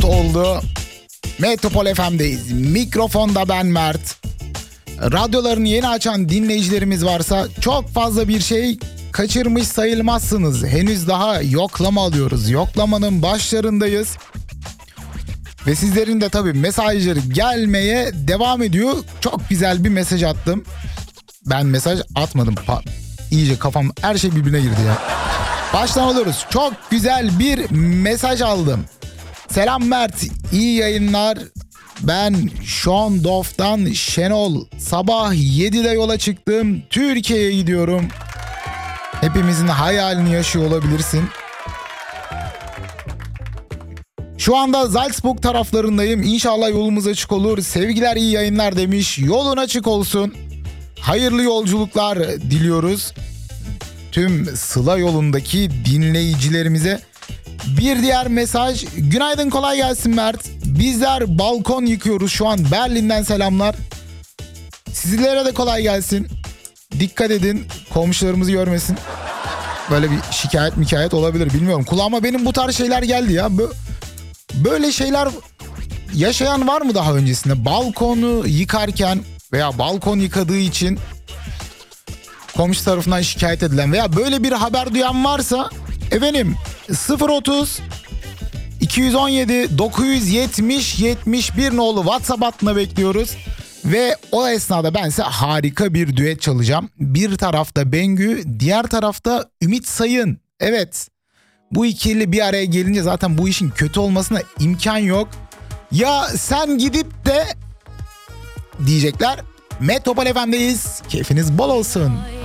oldu. Metropol FM'deyiz. Mikrofonda ben Mert. Radyolarını yeni açan dinleyicilerimiz varsa çok fazla bir şey kaçırmış sayılmazsınız. Henüz daha yoklama alıyoruz. Yoklamanın başlarındayız. Ve sizlerin de tabii mesajları gelmeye devam ediyor. Çok güzel bir mesaj attım. Ben mesaj atmadım. İyice kafam, her şey birbirine girdi ya. Baştan alıyoruz. Çok güzel bir mesaj aldım. Selam Mert, iyi yayınlar. Ben Şondorf'tan Şenol. Sabah 7'de yola çıktım. Türkiye'ye gidiyorum. Hepimizin hayalini yaşıyor olabilirsin. Şu anda Salzburg taraflarındayım. İnşallah yolumuz açık olur. Sevgiler, iyi yayınlar demiş. Yolun açık olsun. Hayırlı yolculuklar diliyoruz. Tüm Sıla yolundaki dinleyicilerimize. Bir diğer mesaj. Günaydın, kolay gelsin Mert. Bizler balkon yıkıyoruz şu an. Berlin'den selamlar. Sizlere de kolay gelsin. Dikkat edin, komşularımızı görmesin. Böyle bir şikayet olabilir, bilmiyorum. Kulağıma benim bu tarz şeyler geldi ya. Böyle şeyler yaşayan var mı daha öncesinde? Balkonu yıkarken veya balkon yıkadığı için komşu tarafından şikayet edilen veya böyle bir haber duyan varsa efendim 030 217 970 71 nolu WhatsApp hattına bekliyoruz. Ve o esnada ben size harika bir düet çalacağım. Bir tarafta Bengü, diğer tarafta Ümit Sayın. Evet, bu ikili bir araya gelince zaten bu işin kötü olmasına imkan yok. Ya sen gidip de diyecekler. Metropol FM'deyiz. Keyfiniz bol olsun.